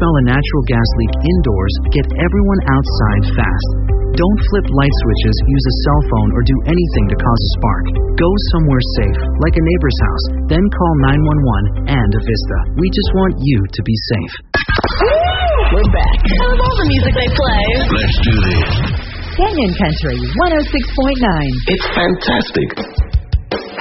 spell a natural gas leak indoors, get everyone outside fast. Don't flip light switches, use a cell phone, or do anything to cause a spark. Go somewhere safe, like a neighbor's house. Then call 911 and Avista. We just want you to be safe. We're back. I love all the music they play. Let's do this. Canyon Country 106.9. It's fantastic.